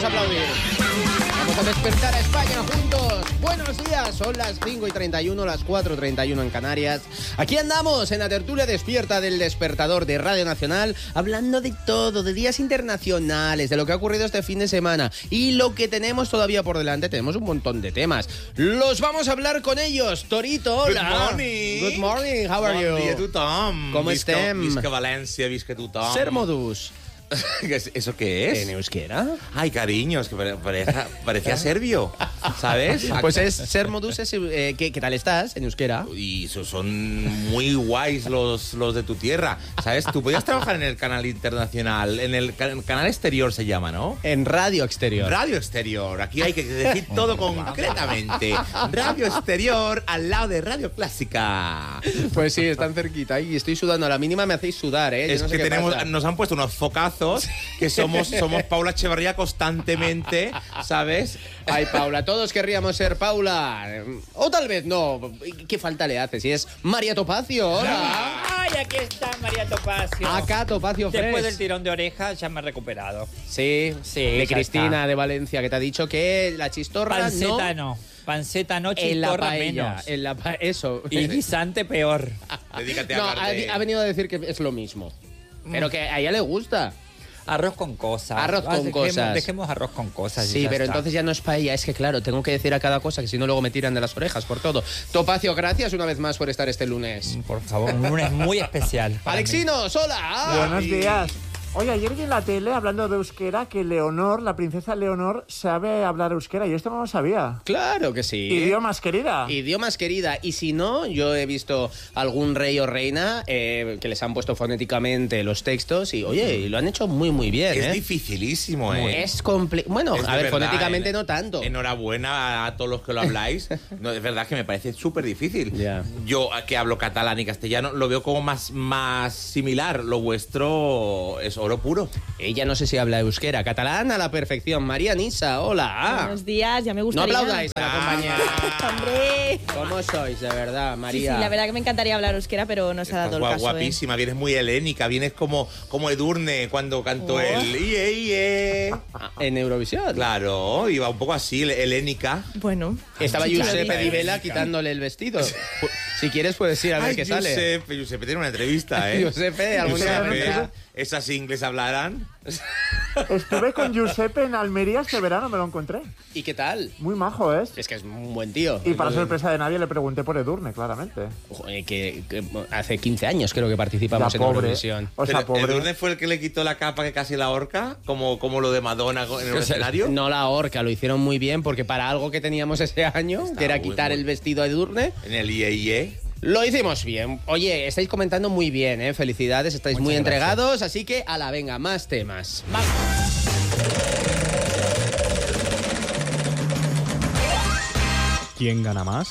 Vamos a aplaudir. Vamos a despertar a España juntos. Buenos días, son las 5:31, las 4:31 en Canarias. Aquí andamos en la tertulia despierta del Despertador de Radio Nacional, hablando de todo, de días internacionales, de lo que ha ocurrido este fin de semana y lo que tenemos todavía por delante. Tenemos un montón de temas. Los vamos a hablar con ellos. Torito, hola. Good morning. Good morning, how are you? Bon dia a tothom. Com estem? Visca València, visca tothom. Ser modus. ¿Eso qué es? ¿En euskera? Ay, cariño, es que parecía serbio, ¿sabes? Pues es Ser modus. ¿Qué tal estás en euskera? Y son muy guays los de tu tierra, ¿sabes? Tú podías trabajar en el canal internacional, en el canal exterior se llama, ¿no? En Radio Exterior. Radio Exterior, aquí hay que decir todo concretamente. Radio Exterior al lado de Radio Clásica. Pues sí, están cerquita y estoy sudando. A la mínima me hacéis sudar, ¿eh? Es no sé que qué pasa. nos han puesto unos focazos que somos Paula Echevarría constantemente, ¿sabes? Ay, Paula, todos querríamos ser Paula. O tal vez no. ¿Qué falta le hace? Si es María Topacio, hola. ¡Ay, aquí está María Topacio! Acá Topacio Fresh. Después del tirón de orejas ya me he recuperado. Sí, de ya Cristina está. de Valencia, que te ha dicho que la chistorra Panceta no. Panceta no, en la chistorra paella. menos. Eso. Y guisante peor. Dedícate a No, hablar de... ha venido a decir que es lo mismo. Pero que a ella le gusta. Arroz con cosas. Arroz con cosas. Dejemos arroz con cosas. Sí, pero entonces ya no es paella, es que claro, tengo que decir a cada cosa que si no luego me tiran de las orejas por todo. Topacio, gracias una vez más por estar este lunes. Por favor, un lunes muy especial. Alexinos, hola. Buenos días. Oye, ayer vi en la tele, hablando de euskera, que Leonor, la princesa Leonor, sabe hablar euskera. Y esto no lo sabía. Claro que sí. Idiomas, querida. Idiomas, querida. Y si no, yo he visto algún rey o reina que les han puesto fonéticamente los textos y, oye, y lo han hecho muy, muy bien. Es dificilísimo, ¿eh? Es complejo. Bueno, Es a ver, verdad, fonéticamente no tanto. Enhorabuena a todos los que lo habláis. No, es verdad que me parece súper difícil. Ya. Yo, que hablo catalán y castellano, lo veo como más similar. Lo vuestro es oro puro. Ella no sé si habla euskera. Catalán a la perfección. María Nisa, hola. Buenos días, ya me No gustaría. aplaudáis a la compañera. ¡Hombre! ¿Cómo sois, de verdad, Sí, María? sí, la verdad que me encantaría hablar euskera, pero no se ha dado el caso. Guapísima, vienes muy helénica, vienes como Edurne cuando cantó el Iye, Iye. En Eurovisión. Claro, iba un poco así, helénica. Bueno. Estaba Sí, Giuseppe claro. Di Vela quitándole el vestido. Si quieres puedes ir a ver Ay, qué sale. Giuseppe tiene una entrevista, ¿eh? Giuseppe, algún día Giuseppe, esas ingles hablarán. Estuve con Giuseppe en Almería este verano, me lo encontré. ¿Y qué tal? Muy majo, ¿es? Es que es un buen tío. Y para sorpresa de nadie le pregunté por Edurne, claramente. Joder, que hace 15 años creo que participamos La en pobre. Eurovisión. O sea, Pero, pobre. ¿Edurne fue el que le quitó la capa que casi la horca? Como lo de Madonna en el escenario. No la horca, lo hicieron muy bien porque para algo que teníamos ese año, que era muy, quitar muy- el vestido a Edurne, En el IE. lo hicimos bien. Oye, estáis comentando muy bien, ¿eh? Felicidades, estáis Muchas muy gracias. entregados, así que a la venga, más temas. ¿Quién gana más?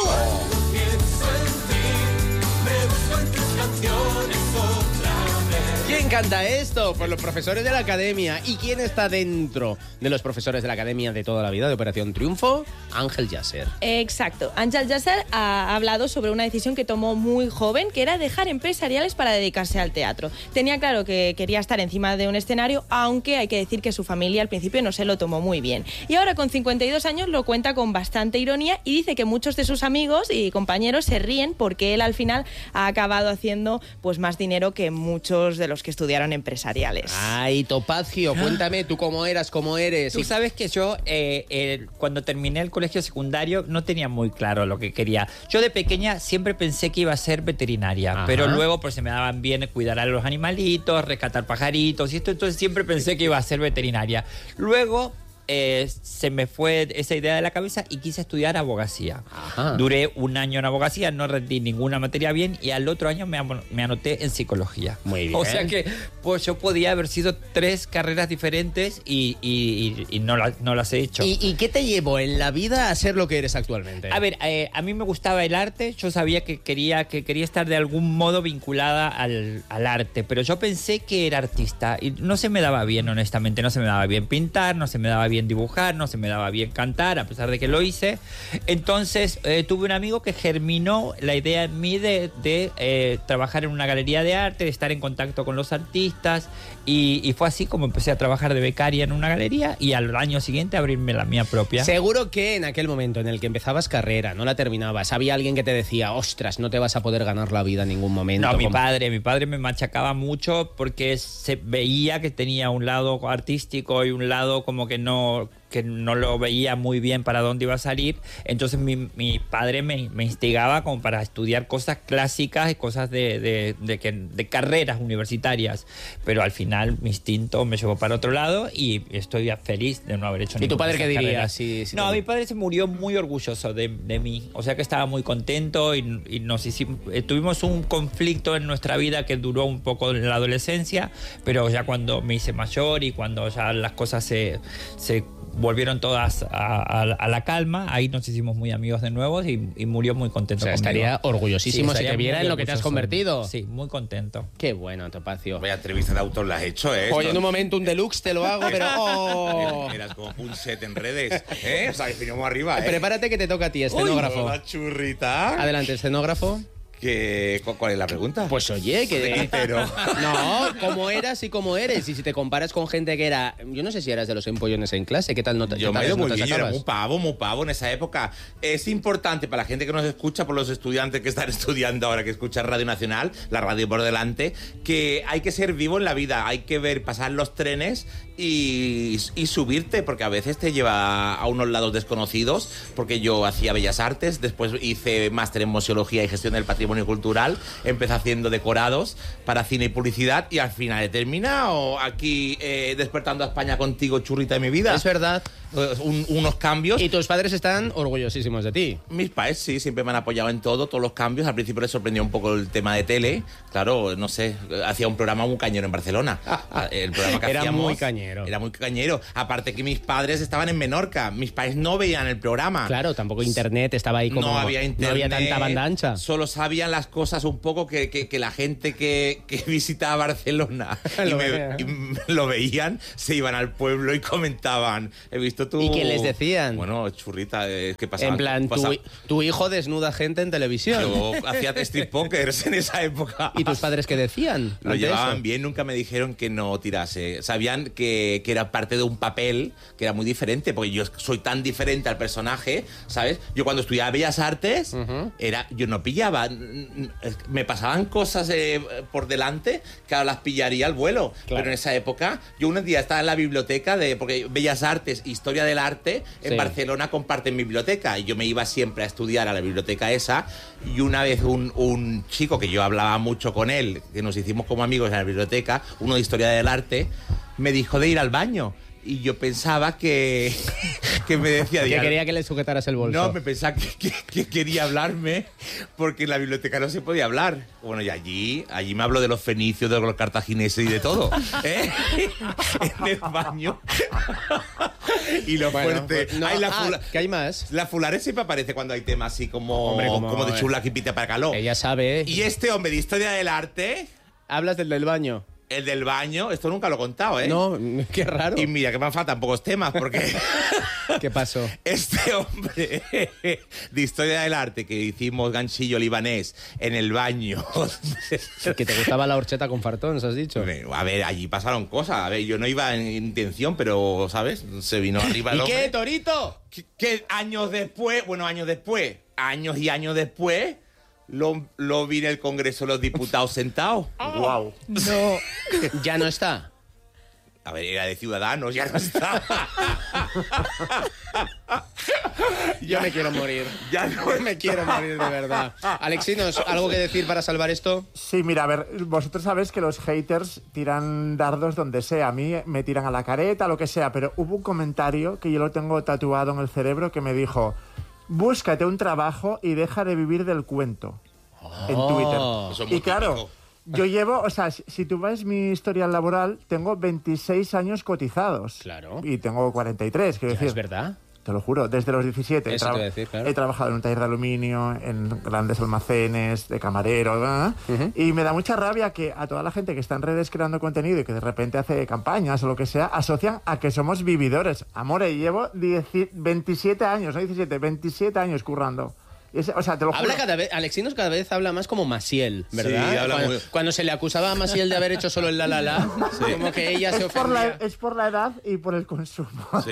¿Quién canta esto? Pues los profesores de la academia. ¿Y quién está dentro de los profesores de la academia de toda la vida de Operación Triunfo? Ángel Yasser. Exacto. Ángel Yasser ha hablado sobre una decisión que tomó muy joven, que era dejar empresariales para dedicarse al teatro. Tenía claro que quería estar encima de un escenario, aunque hay que decir que su familia al principio no se lo tomó muy bien. Y ahora con 52 años lo cuenta con bastante ironía y dice que muchos de sus amigos y compañeros se ríen porque él al final ha acabado haciendo pues más dinero que muchos de los que estudiaron empresariales. Ay, Topacio, cuéntame tú cómo eras, cómo eres. Tú sabes que yo, cuando terminé el colegio secundario, no tenía muy claro lo que quería. Yo de pequeña siempre pensé que iba a ser veterinaria, Ajá. pero luego pues se me daban bien cuidar a los animalitos, rescatar pajaritos y esto, entonces siempre pensé que iba a ser veterinaria. Luego se me fue esa idea de la cabeza y quise estudiar abogacía. Ajá. Duré un año en abogacía, no rendí ninguna materia bien y al otro año me anoté en psicología. Muy bien. O sea que pues yo podía haber sido 3 carreras diferentes y no las he hecho. ¿Y qué te llevó en la vida a ser lo que eres actualmente? A ver, a mí me gustaba el arte, yo sabía que quería estar de algún modo vinculada al arte, pero yo pensé que era artista y no se me daba bien, honestamente, no se me daba bien pintar, no se me daba bien bien dibujar, no se me daba bien cantar, a pesar de que lo hice. Entonces tuve un amigo que germinó la idea en mí de trabajar en una galería de arte, de estar en contacto con los artistas, y fue así como empecé a trabajar de becaria en una galería y al año siguiente abrirme la mía propia. Seguro que en aquel momento en el que empezabas carrera, no la terminabas, había alguien que te decía, ostras, no te vas a poder ganar la vida en ningún momento. No, mi padre me machacaba mucho porque se veía que tenía un lado artístico y un lado como que no lo veía muy bien para dónde iba a salir. Entonces mi padre me instigaba como para estudiar cosas clásicas y cosas de carreras universitarias, pero al final mi instinto me llevó para otro lado y estoy feliz de no haber hecho ninguna. ¿Y tu padre qué diría? No, mi padre se murió muy orgulloso de mí, o sea que estaba muy contento y tuvimos un conflicto en nuestra vida que duró un poco en la adolescencia, pero ya cuando me hice mayor y cuando ya las cosas se volvieron todas a la calma, ahí nos hicimos muy amigos de nuevo y murió muy contento. O sea, conmigo. estaría orgullosísimo si estaría te viera muy en lo que te has orgulloso. convertido. Sí, muy contento. Qué bueno, Topacio. Vaya entrevista de autor la has hecho, ¿eh? Oye, en un momento un deluxe te lo hago, pero... ¡oh! Eras como un set en redes, ¿eh? O sea, que venimos arriba, ¿eh? Prepárate que te toca a ti, escenógrafo. Uy, la churrita. Adelante, escenógrafo. ¿Cuál es la pregunta? Pues oye, que... No, cómo eras y cómo eres. Y si te comparas con gente que era... Yo no sé si eras de los empollones en clase. ¿Qué tal notas? Yo me he ido muy bien, yo era sacabas? muy pavo en esa época. Es importante para la gente que nos escucha, por los estudiantes que están estudiando ahora, que escuchan Radio Nacional, la radio por delante, que hay que ser vivo en la vida, hay que ver pasar los trenes y subirte, porque a veces te lleva a unos lados desconocidos, porque yo hacía Bellas Artes, después hice máster en Museología y Gestión del Patrimonio Cultural, empecé haciendo decorados para cine y publicidad y al final he terminado aquí despertando a España contigo, churrita de mi vida. Es verdad. Unos cambios. Y tus padres están orgullosísimos de ti. Mis padres sí, siempre me han apoyado en todos los cambios. Al principio les sorprendió un poco el tema de tele. Claro, no sé, hacía un programa muy cañero en Barcelona. El programa que Era hacíamos muy cañero. Era muy cañero. Aparte que mis padres estaban en Menorca. Mis padres no veían el programa. Claro, tampoco internet estaba ahí como... No había internet. No había tanta banda ancha. Solo sabían las cosas un poco que la gente que visitaba Barcelona y lo veían, se iban al pueblo y comentaban, he visto tú... ¿Y qué les decían? Bueno, churrita, ¿qué pasaba? En plan, tu hijo desnuda gente en televisión. Yo hacía street pokers en esa época. ¿Y tus padres qué decían? Lo llevaban bien, nunca me dijeron que no tirase. Sabían que era parte de un papel que era muy diferente, porque yo soy tan diferente al personaje, ¿sabes? Yo cuando estudiaba Bellas Artes, yo no pillaba, me pasaban cosas por delante que ahora las pillaría al vuelo. Claro. Pero en esa época, yo un día estaba en la biblioteca, porque Bellas Artes, Historia del Arte, en Barcelona comparten biblioteca, y yo me iba siempre a estudiar a la biblioteca esa, y una vez un chico que yo hablaba mucho con él, que nos hicimos como amigos en la biblioteca, uno de Historia del Arte, me dijo de ir al baño. Y yo pensaba que me decía... Que quería que le sujetaras el bolso. No, me pensaba que quería hablarme porque en la biblioteca no se podía hablar. Bueno, y allí me habló de los fenicios, de los cartagineses y de todo. ¿Eh? En el baño. Y lo fuerte... Pues no, ¿qué hay más? La Fulare siempre aparece cuando hay temas así como de chula que pita para calor. Ella sabe. Y este hombre de Historia del Arte... Hablas del baño. El del baño, esto nunca lo he contado, ¿eh? No, qué raro. Y mira que me faltan pocos temas, porque... ¿Qué pasó? Este hombre de Historia del Arte que hicimos ganchillo libanés en el baño... Que te gustaba la horchata con fartón, ¿has dicho? A ver, allí pasaron cosas. A ver, yo no iba en intención, pero, ¿sabes? Se vino arriba el ¿Y hombre. qué, Torito? Que años después, años y años después... Lo vi en el Congreso de los Diputados sentado. Wow. No. ¿Ya no está? A ver, era de Ciudadanos, ya no está. Yo me quiero morir. Ya no me quiero morir de verdad. Alexinos, ¿algo que decir para salvar esto? Sí, mira, a ver, vosotros sabéis que los haters tiran dardos donde sea. A mí me tiran a la careta, lo que sea, pero hubo un comentario que yo lo tengo tatuado en el cerebro que me dijo: búscate un trabajo y deja de vivir del cuento. En Twitter. Y claro, yo llevo, o sea, si tú ves mi historial laboral, tengo 26 años cotizados. Claro. Y tengo 43, quiero decir. ¿Es verdad? te lo juro, desde los 17. Eso te iba a decir, claro. He trabajado en un taller de aluminio, en grandes almacenes, de camarero, ¿verdad? Y me da mucha rabia que a toda la gente que está en redes creando contenido y que de repente hace campañas o lo que sea, asocian a que somos vividores. Amore, llevo 27 años, no 17, 27 años currando. O sea, te lo juro. Alexinos cada vez habla más como Maciel, ¿verdad? Sí, habla cuando se le acusaba a Maciel de haber hecho solo el la, como que ella se ofendía. Es por la edad y por el consumo. Sí.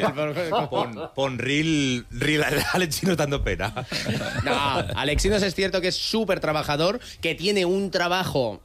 Pon reel Alexinos dando pena. No, Alexinos es cierto que es súper trabajador, que tiene un trabajo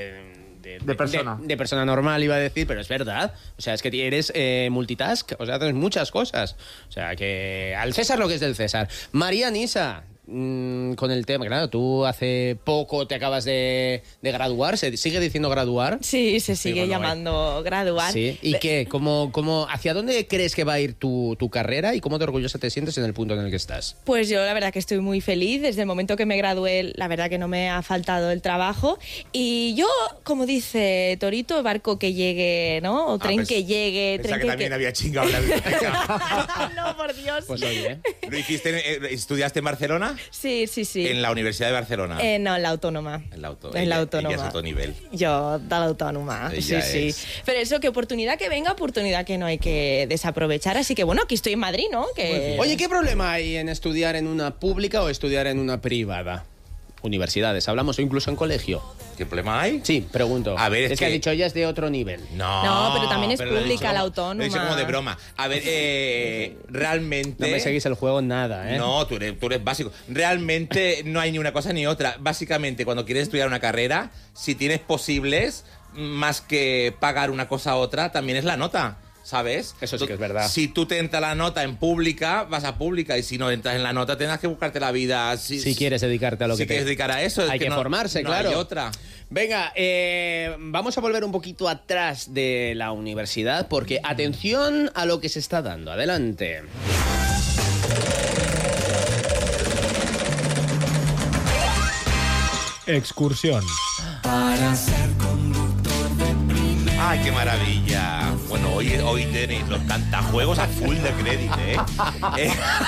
de persona. De persona normal, iba a decir, pero es verdad. O sea, es que eres multitask, o sea, haces muchas cosas. O sea, que al César lo que es del César. María Nisa, con el tema, claro, tú hace poco te acabas de graduar, ¿se sigue diciendo graduar? Sí, se sigue llamando graduar. Sí. ¿Y qué? ¿Hacia dónde crees que va a ir tu carrera y cómo de orgullosa te sientes en el punto en el que estás? Pues yo la verdad que estoy muy feliz. Desde el momento que me gradué, la verdad que no me ha faltado el trabajo. Y yo, como dice Torito, barco que llegue, ¿no? O tren que llegue. Pensaba tren que también había chingado la biblioteca. No, por Dios. Pues oye, ¿Lo hiciste, estudiaste en Barcelona? Sí. En la Universidad de Barcelona. No, en la Autónoma. En la Autónoma. Ella es alto nivel. Yo, de la Autónoma. Ella Sí. es. Pero eso, que oportunidad que venga, oportunidad que no hay que desaprovechar. Así que bueno, aquí estoy en Madrid, ¿no? Oye, ¿qué problema hay en estudiar en una pública o estudiar en una privada? Universidades, hablamos, o incluso en colegio. ¿Qué problema hay? Sí, pregunto. A ver, es que ha dicho ella es de otro nivel. No, pero también es pero lo he pública, dicho- la Autónoma. Lo he dicho como de broma. A ver, realmente... No me seguís el juego nada, ¿eh? No, tú eres básico. Realmente no hay ni una cosa ni otra. Básicamente, cuando quieres estudiar una carrera, si tienes posibles, más que pagar una cosa a otra, también es la nota. ¿Sabes? Eso sí que es verdad. Si tú te entras la nota en pública, vas a pública. Y si no entras en la nota, tendrás que buscarte la vida. Si quieres dedicarte a lo si que te... quieres dedicar a eso. Hay que no- formarse, no claro. hay otra. Venga, vamos a volver un poquito atrás de la universidad porque atención a lo que se está dando. Adelante. Excursión. ¡Ay, qué maravilla! Bueno, hoy tenéis los cantajuegos a full de crédito, ¿eh?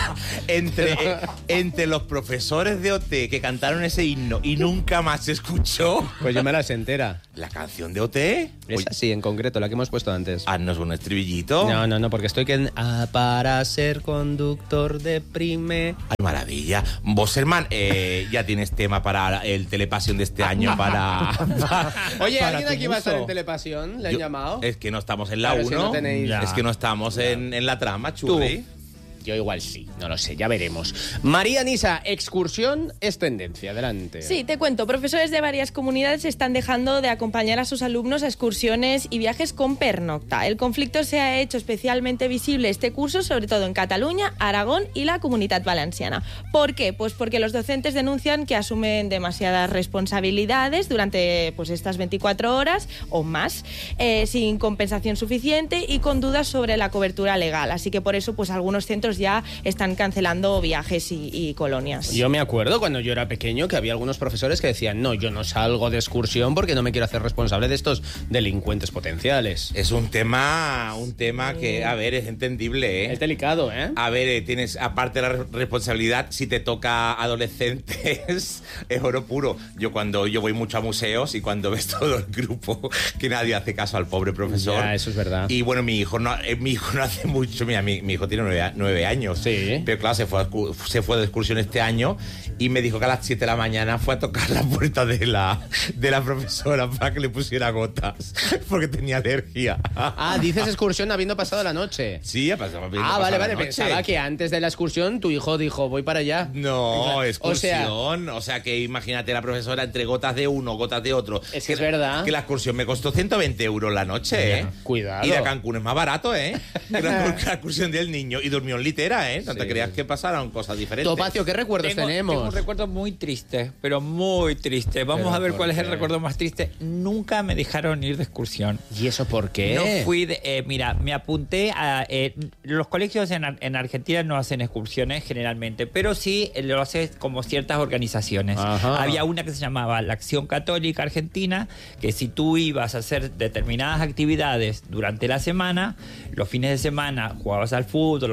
Entre los profesores de OT que cantaron ese himno y nunca más se escuchó Pues yo me las entera. la canción de OT. Es así, en concreto, la que hemos puesto antes. Haznos un estribillito. No, porque estoy que... para ser conductor de prime... ¡Ay, maravilla! Bosserman, ya tienes tema para el Telepasión de este año para... Oye, Para ¿alguien tu aquí va a estar uso. en Telepasión? ¿Le han Yo- llamado? Es que no estamos en la Claro, si 1. no tenéis- Ya. Es que no estamos en la trama, churri. Yo igual sí, no lo sé, ya veremos. María Nisa, excursión es tendencia, adelante. Sí, te cuento, profesores de varias comunidades están dejando de acompañar a sus alumnos a excursiones y viajes con pernocta. El conflicto se ha hecho especialmente visible este curso, sobre todo en Cataluña, Aragón y la Comunitat Valenciana. ¿Por qué? Pues porque los docentes denuncian que asumen demasiadas responsabilidades durante estas 24 horas o más, sin compensación suficiente y con dudas sobre la cobertura legal. Así que por eso algunos centros ya están cancelando viajes y colonias. Yo me acuerdo cuando yo era pequeño que había algunos profesores que decían no, yo no salgo de excursión porque no me quiero hacer responsable de estos delincuentes potenciales. Es un tema que, a ver, es entendible, ¿eh? Es delicado, ¿eh? A ver, tienes, aparte de la responsabilidad, si te toca adolescentes, es oro puro. Yo voy mucho a museos y cuando ves todo el grupo, que nadie hace caso al pobre profesor. Ya, eso es verdad. Y bueno, mi hijo no hace mucho, mira, mi hijo tiene 9 años. Sí. Pero claro, se fue de excursión este año y me dijo que a las 7 de la mañana fue a tocar la puerta de la profesora para que le pusiera gotas, porque tenía alergia. Ah, dices excursión habiendo pasado la noche. Sí, ha pasado. Ah, vale, pensaba que antes de la excursión tu hijo dijo, voy para allá. No, excursión. O O sea que imagínate la profesora entre gotas de uno, gotas de otro. Es que es verdad. Que la excursión me costó 120 euros la noche, ¿eh? Cuidado. Ir a Cancún es más barato, ¿eh? Que la excursión del niño. Y durmió en litera, ¿eh? No te Sí. creas que pasaron cosas diferentes. Topacio, ¿qué recuerdos Tengo tenemos? un recuerdo muy triste, pero muy triste. Vamos ¿Pero a ver por cuál es el qué? recuerdo más triste. Nunca me dejaron ir de excursión. ¿Y eso por qué? No fui mira, me apunté a... los colegios en Argentina no hacen excursiones generalmente, pero sí lo hacen como ciertas organizaciones. Ajá. Había una que se llamaba la Acción Católica Argentina, que si tú ibas a hacer determinadas actividades durante la semana, los fines de semana jugabas al fútbol o jugabas con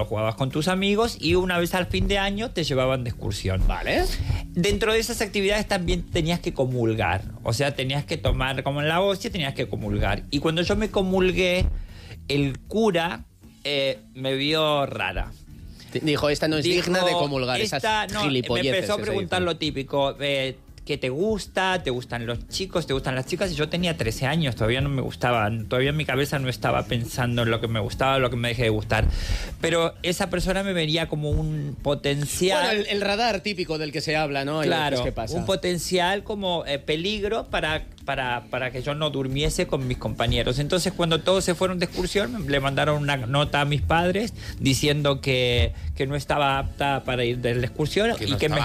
con tus amigos y una vez al fin de año te llevaban de excursión. Vale. Dentro de esas actividades también tenías que comulgar. O sea, tenías que tomar, como en la hostia, tenías que comulgar. Y cuando yo me comulgué, el cura me vio rara. Dijo, esta no es digna de comulgar, esas gilipolleces. Me empezó a que se preguntar dicen. lo típico, ¿qué te gusta? ¿Te gustan los chicos? ¿Te gustan las chicas? Y yo tenía 13 años, todavía no me gustaban. Todavía en mi cabeza no estaba pensando en lo que me gustaba, lo que me dejé de gustar. Pero esa persona me vería como un potencial... Bueno, el radar típico del que se habla, ¿no? Claro, ¿Qué pasa? un potencial como peligro para que yo no durmiese con mis compañeros. Entonces, cuando todos se fueron de excursión, le mandaron una nota a mis padres diciendo que no estaba apta para ir de la excursión y que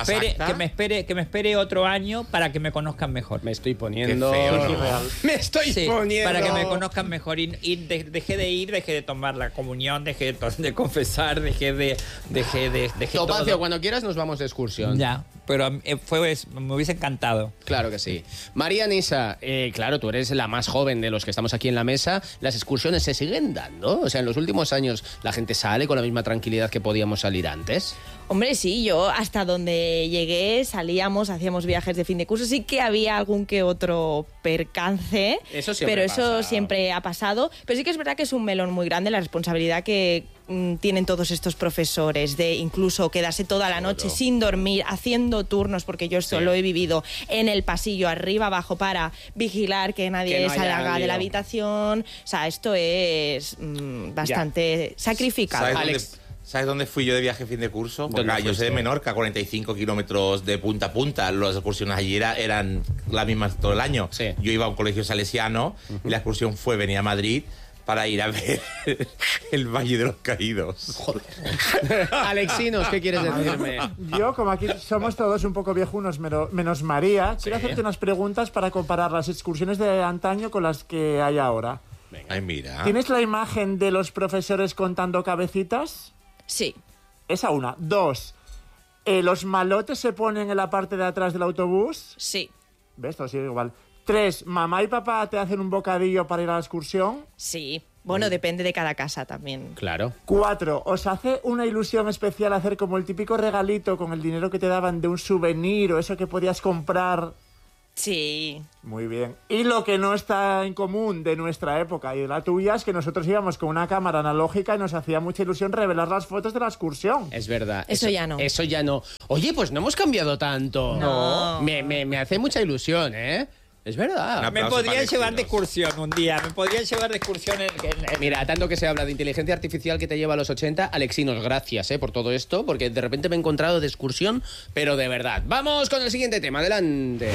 me espere otro año para que me conozcan mejor. Me estoy poniendo... Qué feo, ¿no? Me estoy poniendo... Para que me conozcan mejor. Y dejé de ir, dejé de tomar la comunión, dejé de confesar, dejé Topacio, todo. cuando quieras nos vamos de excursión. Ya, pero me hubiese encantado. Claro que sí. María Nisa, claro, tú eres la más joven de los que estamos aquí en la mesa. ¿Las excursiones se siguen dando? O sea, en los últimos años la gente sale con la misma tranquilidad que podíamos salir antes. Hombre, sí, yo hasta donde llegué salíamos, hacíamos viajes de fin de curso, sí que había algún que otro percance, Eso siempre pero eso pasa. siempre ha pasado. Pero sí que es verdad que es un melón muy grande la responsabilidad que tienen todos estos profesores de incluso quedarse toda la noche sin dormir, haciendo turnos, porque yo esto lo he vivido en el pasillo, arriba, abajo, para vigilar que nadie Que no haya salga de lío. la habitación. O sea, esto es bastante sacrificado. ¿Sabes dónde fui yo de viaje fin de curso? Porque ¿Dónde yo soy de fuiste? Menorca, 45 kilómetros de punta a punta. Las excursiones allí eran las mismas todo el año. Sí. Yo iba a un colegio salesiano y la excursión fue venir a Madrid para ir a ver el Valle de los Caídos. Alexinos, ¿qué quieres decirme? Yo, como aquí somos todos un poco viejunos, menos María, quiero hacerte unas preguntas para comparar las excursiones de antaño con las que hay ahora. Ay, mira. ¿Tienes la imagen de los profesores contando cabecitas? Sí. Esa una. Dos, ¿los malotes se ponen en la parte de atrás del autobús? Sí. ¿Ves? Todo sigue igual. Tres, ¿mamá y papá te hacen un bocadillo para ir a la excursión? Sí. Bueno, depende de cada casa también. Claro. Cuatro, ¿os hace una ilusión especial hacer como el típico regalito con el dinero que te daban de un souvenir o eso que podías comprar? Sí. Muy bien. Y lo que no está en común de nuestra época y de la tuya es que nosotros íbamos con una cámara analógica y nos hacía mucha ilusión revelar las fotos de la excursión. Es verdad. Eso ya no. Eso ya no. Oye, pues no hemos cambiado tanto. No. Me hace mucha ilusión, ¿eh? Es verdad. Un Me aplauso podrían para llevar de Alexinos. excursión un día. Me podrían llevar de excursión Mira, tanto que se habla de inteligencia artificial que te lleva a los 80, Alexinos, gracias por todo esto, porque de repente me he encontrado de excursión, pero de verdad. Vamos con el siguiente tema, adelante.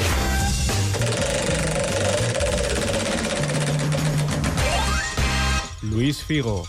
Luis Figo.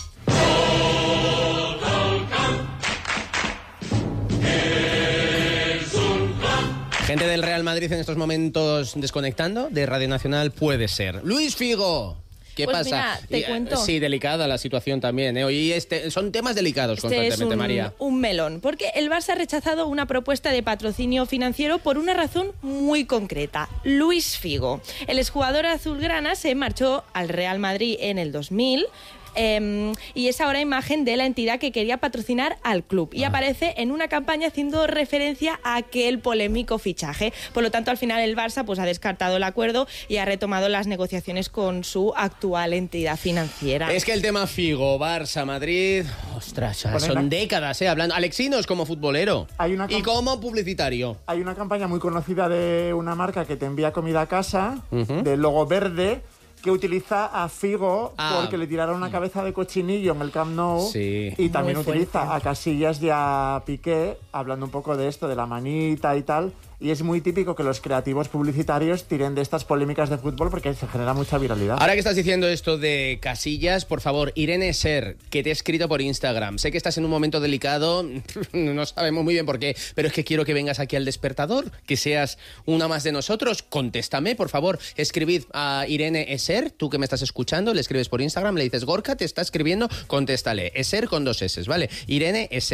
Gente del Real Madrid en estos momentos desconectando de Radio Nacional puede ser. Luis Figo. ¿Qué Pues pasa? mira, te cuento. Sí, delicada la situación también, ¿eh? Hoy son temas delicados constantemente, María. Un melón, porque el Barça ha rechazado una propuesta de patrocinio financiero por una razón muy concreta. Luis Figo. El exjugador azulgrana se marchó al Real Madrid en el 2000. Y es ahora imagen de la entidad que quería patrocinar al club y aparece en una campaña haciendo referencia a aquel polémico fichaje. Por lo tanto, al final el Barça pues ha descartado el acuerdo y ha retomado las negociaciones con su actual entidad financiera. Es que el tema Figo, Barça, Madrid, ostras, ya Pues son venga. décadas, hablando. Alexinos como futbolero Hay una y como publicitario. Hay una campaña muy conocida de una marca que te envía comida a casa, del logo verde, que utiliza a Figo porque le tiraron una cabeza de cochinillo en el Camp Nou. Sí. Y también Muy fuerte. utiliza a Casillas y a Piqué, hablando un poco de esto, de la manita y tal. Y es muy típico que los creativos publicitarios tiren de estas polémicas de fútbol porque se genera mucha viralidad. Ahora que estás diciendo esto de Casillas, por favor, Irene Ser, que te he escrito por Instagram. Sé que estás en un momento delicado, no sabemos muy bien por qué, pero es que quiero que vengas aquí al Despertador, que seas una más de nosotros. Contéstame, por favor. Escribid a Irene Eser, tú que me estás escuchando, le escribes por Instagram, le dices, Gorka te está escribiendo, contéstale. Eser con 2 S, ¿vale? Irene Eser.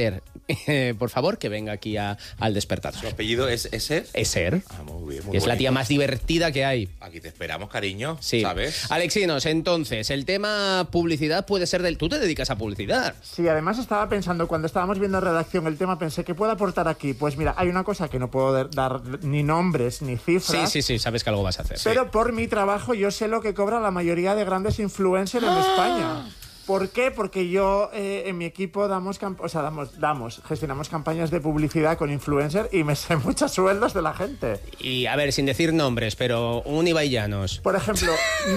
por favor, que venga aquí al Despertador. ¿Su apellido es Eser? Eser. Ah, muy bien, muy Que es la bonito. tía más divertida que hay. Aquí te esperamos, cariño, Sí. ¿sabes? Alexinos, entonces, el tema publicidad puede ser del... Tú te dedicas a publicidad. Sí, además estaba pensando, cuando estábamos viendo en redacción el tema, pensé, ¿qué puedo aportar aquí? Pues mira, hay una cosa que no puedo dar ni nombres ni cifras. Sí, sabes que algo vas a hacer. Pero por mi trabajo yo sé lo que cobra la mayoría de grandes influencers en España. ¿Por qué? Porque yo en mi equipo gestionamos campañas de publicidad con influencers y me sé muchos sueldos de la gente. Y a ver, sin decir nombres, pero un Ibai Llanos. Por ejemplo,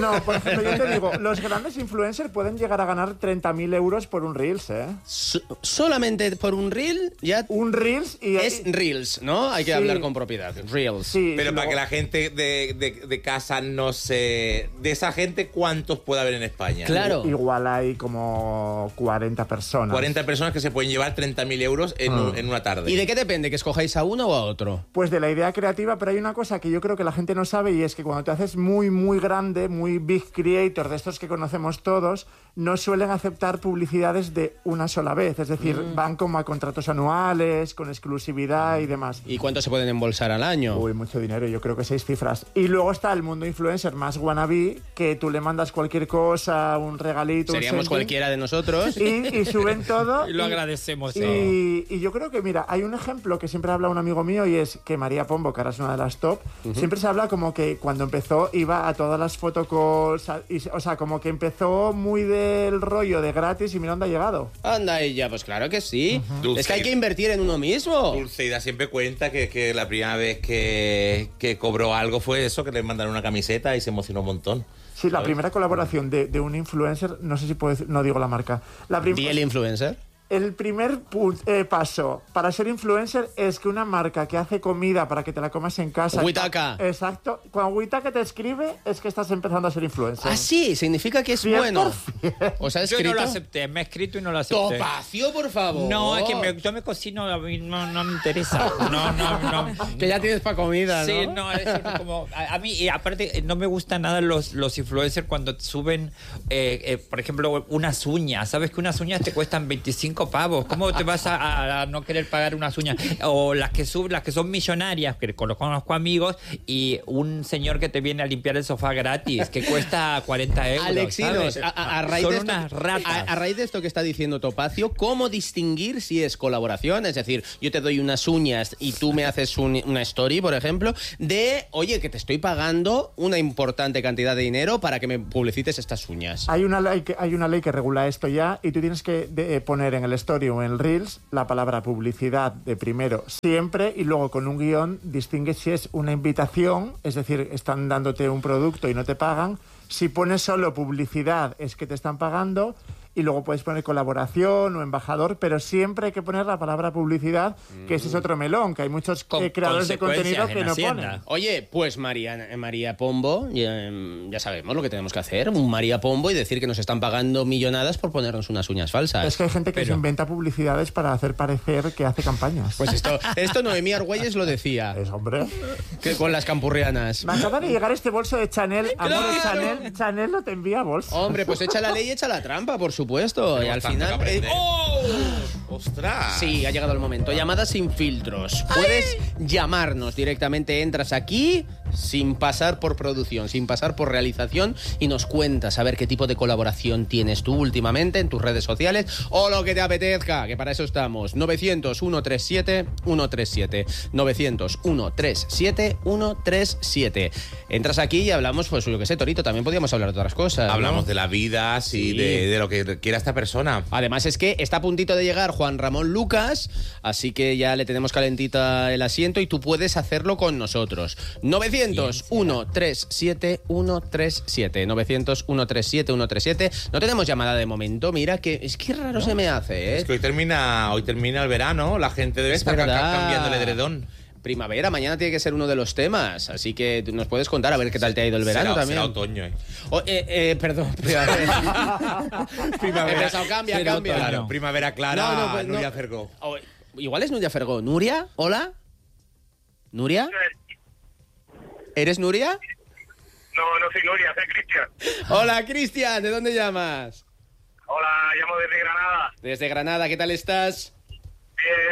yo te digo, los grandes influencers pueden llegar a ganar 30.000 euros por un Reels, ¿eh? Solamente por un reel ya... Un Reels y... Es Reels, ¿no? Hay que Sí. hablar con propiedad. Reels. Sí, Pero y para luego- que la gente de casa no se... De esa gente, ¿cuántos puede haber en España? Claro. Igual hay como 40 personas. 40 personas que se pueden llevar 30.000 euros en una tarde. ¿Y de qué depende? ¿Que escojáis a uno o a otro? Pues de la idea creativa, pero hay una cosa que yo creo que la gente no sabe y es que cuando te haces muy, muy grande, muy big creator, de estos que conocemos todos, no suelen aceptar publicidades de una sola vez. Es decir, van como a contratos anuales, con exclusividad y demás. ¿Y cuánto se pueden embolsar al año? Uy, mucho dinero, yo creo que 6 cifras. Y luego está el mundo influencer más wannabe, que tú le mandas cualquier cosa, un regalito, Seríamos un cualquiera de nosotros. y suben todo. Y lo agradecemos. Y yo creo que, mira, hay un ejemplo que siempre habla un amigo mío y es que María Pombo, que ahora es una de las top, siempre se habla como que cuando empezó iba a todas las photocalls, o sea, como que empezó muy del rollo de gratis y mira dónde ha llegado. Anda ella, pues claro que sí. Dulce. Es que hay que invertir en uno mismo. Dulceida siempre cuenta que la primera vez que cobró algo fue eso, que le mandaron una camiseta y se emocionó un montón. Sí, la ¿Sabes? primera colaboración de un influencer, no sé si puedo decir, no digo la marca. Di el influencer. El primer paso para ser influencer es que una marca que hace comida para que te la comas en casa... Witaka. Exacto. Cuando Witaka te escribe es que estás empezando a ser influencer. Ah, sí, significa que es 100%. bueno. ¿Os ha Yo escrito? no lo acepté, me he escrito y no lo acepté. Topacio, por favor. No, es que yo me cocino, a mí no me interesa. No. Que ya tienes para comida, ¿no? Sí, no, eso no como... A mí, y aparte, no me gustan nada los influencers cuando suben, por ejemplo, unas uñas. ¿Sabes que unas uñas te cuestan 25 pavos? ¿Cómo te vas a no querer pagar unas uñas? O las que son millonarias, que conozco amigos, y un señor que te viene a limpiar el sofá gratis, que cuesta 40 euros. Alexinos, ¿sabes? a raíz Son de esto, unas ratas. a raíz de esto que está diciendo Topacio, ¿cómo distinguir si es colaboración? Es decir, yo te doy unas uñas y tú me haces una story, por ejemplo, de, oye, que te estoy pagando una importante cantidad de dinero para que me publicites estas uñas. Hay una ley que regula esto ya y tú tienes que poner en el story o en el Reels la palabra publicidad de primero siempre y luego con un guión distingue si es una invitación, es decir, están dándote un producto y no te pagan. Si pones solo publicidad es que te están pagando y luego puedes poner colaboración o embajador, pero siempre hay que poner la palabra publicidad, que ese es otro melón, que hay muchos Con creadores de contenido consecuencias que en no Hacienda. ponen. Oye, pues María Pombo, ya sabemos lo que tenemos que hacer, un María Pombo y decir que nos están pagando millonadas por ponernos unas uñas falsas. Es que hay gente que se inventa publicidades para hacer parecer que hace campañas. Pues esto Noemí Argüelles lo decía, Es, hombre. que con las campurrianas. Me acaba de llegar este bolso de Chanel. Amor, ¡Claro! Chanel no te envía bolso. Hombre, pues echa la ley y echa la trampa, por supuesto. Y al Tanto que final... aprender. ¡Oh! ¡Ostras! Sí, ha llegado el momento. Llamadas sin filtros. Puedes llamarnos directamente. Entras aquí sin pasar por producción, sin pasar por realización y nos cuentas a ver qué tipo de colaboración tienes tú últimamente en tus redes sociales o lo que te apetezca, que para eso estamos. 900-137-137. 900-137-137. Entras aquí y hablamos, pues yo qué sé, Torito, también podríamos hablar de otras cosas, ¿no? Hablamos de la vida, sí, Sí. de lo que quiera esta persona. Además es que está a puntito de llegar Juan Ramón Lucas, así que ya le tenemos calentita el asiento y tú puedes hacerlo con nosotros. 900-137-137. 900-137-137. No tenemos llamada de momento, mira, que es que raro se me hace, ¿eh? Es que hoy termina el verano, la gente debe estar verdad. cambiando el edredón. Primavera, mañana tiene que ser uno de los temas, así que nos puedes contar a ver qué tal te ha ido el verano será, también. será otoño, Perdón, primavera. He pensado, cambia. Claro, primavera clara, No, pues, Nuria no. Fergó. Igual es Nuria Fergó. ¿Nuria? ¿Hola? ¿Nuria? ¿Eres Nuria? No soy Nuria, soy Cristian. Hola, Cristian, ¿de dónde llamas? Hola, llamo desde Granada. Desde Granada, ¿qué tal estás? Bien,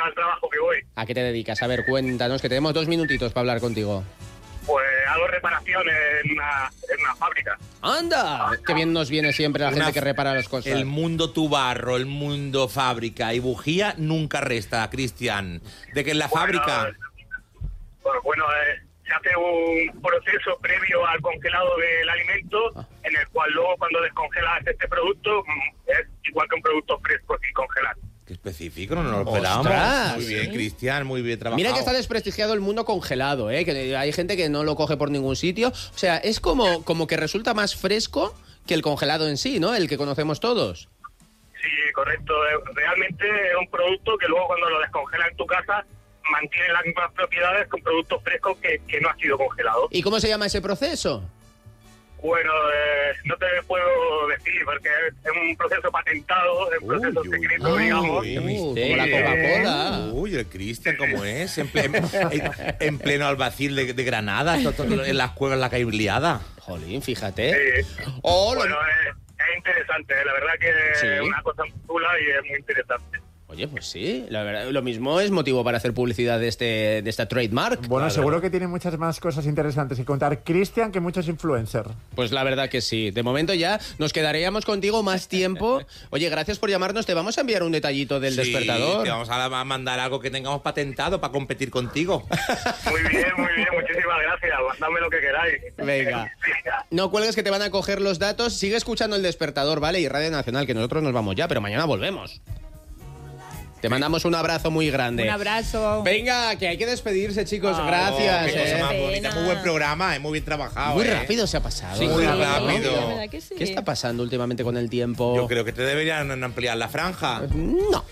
camino al trabajo que voy. ¿A qué te dedicas? A ver, cuéntanos, que tenemos 2 minutitos para hablar contigo. Pues hago reparaciones en una fábrica. ¡Anda! Qué bien nos viene siempre la gente que repara las cosas. El mundo tu barro, el mundo fábrica y bujía nunca resta, Cristian. De que en la fábrica... Bueno, se hace un proceso previo al congelado del alimento, en el cual luego cuando descongelas este producto es igual que un producto fresco sin congelar. Qué específico, no nos lo esperábamos. ¡Ostras! Muy bien, Cristian, muy bien trabajado. Mira que está desprestigiado el mundo congelado, que hay gente que no lo coge por ningún sitio. O sea, es como que resulta más fresco que el congelado en sí, ¿no? El que conocemos todos. Sí, correcto. Realmente es un producto que luego cuando lo descongelas en tu casa mantiene las mismas propiedades que un producto fresco que no ha sido congelado. ¿Y cómo se llama ese proceso? Bueno, no te puedo decir porque es un proceso patentado, es un proceso secreto, digamos. Como la Coca-Cola. Uy, el Cristian, ¿cómo es? En pleno albacil de Granada, en las cuevas la calle liada. Jolín, fíjate. Sí. Oh, Bueno, es interesante, la verdad que Sí. es una cosa muy chula y es muy interesante. Oye, pues sí, la verdad, lo mismo es motivo para hacer publicidad de esta trademark. Bueno, Claro. seguro que tiene muchas más cosas interesantes que contar Cristian que muchos influencers. Pues la verdad que sí. De momento ya nos quedaríamos contigo más tiempo. Oye, gracias por llamarnos. Te vamos a enviar un detallito del despertador. Te vamos a mandar algo que tengamos patentado para competir contigo. Muy bien, muchísimas gracias. Mandadme lo que queráis. Venga. No cuelgues que te van a coger los datos. Sigue escuchando el despertador, ¿vale? Y Radio Nacional, que nosotros nos vamos ya, pero mañana volvemos. Te mandamos un abrazo muy grande. Un abrazo. Venga, que hay que despedirse, chicos. Gracias. Qué cosa más Pena. bonita. Muy buen programa, muy bien trabajado. Muy rápido se ha pasado. Sí, muy ¿no? rápido. La verdad que sí. ¿Qué está pasando últimamente con el tiempo? Yo creo que te deberían ampliar la franja. No.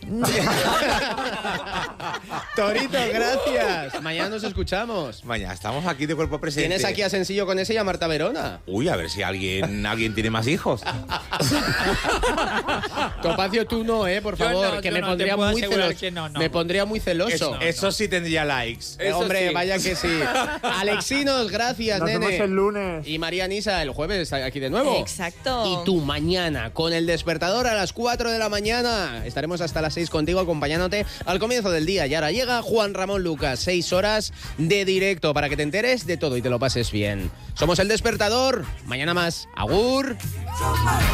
Torito, gracias. Mañana nos escuchamos. Mañana estamos aquí de cuerpo presente. Tienes aquí a Sencillo con ese y a Marta Verona. Uy, a ver si alguien tiene más hijos. Topacio, tú no, por Yo favor, no, que yo me no, pondría te puedo muy asegurar celoso. que no. Me pondría muy celoso. Eso sí tendría likes. Hombre, sí. vaya que sí. Alexinos, gracias, Nos nene. vemos el lunes. Y María Nisa, el jueves aquí de nuevo. Exacto. Y tú mañana, con el despertador a las 4 de la mañana. Estaremos hasta las 6 contigo acompañándote al comienzo del día. Y ahora llega Juan Ramón Lucas, 6 horas de directo para que te enteres de todo y te lo pases bien. Somos el despertador. Mañana más. Agur.